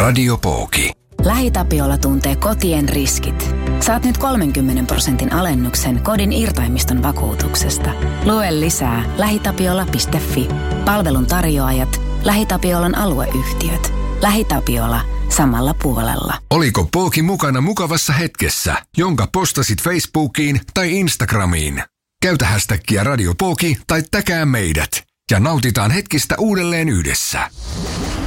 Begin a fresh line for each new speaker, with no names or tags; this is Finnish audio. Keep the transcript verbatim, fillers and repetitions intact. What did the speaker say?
Radio Pooki.
LähiTapiola tuntee kotien riskit. Saat nyt kolmenkymmenen prosentin alennuksen kodin irtaimiston vakuutuksesta. Lue lisää lähitapiola piste fi. Palvelun tarjoajat, LähiTapiolan alueyhtiöt. LähiTapiola samalla puolella.
Oliko Pooki mukana mukavassa hetkessä, jonka postasit Facebookiin tai Instagramiin? Käytä hashtagia Radio Pooki tai täkää meidät ja nautitaan hetkistä uudelleen yhdessä.